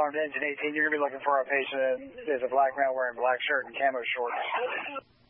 Alarm to Engine 18. You're going to be looking for a patient. There's a black male wearing black shirt and camo shorts.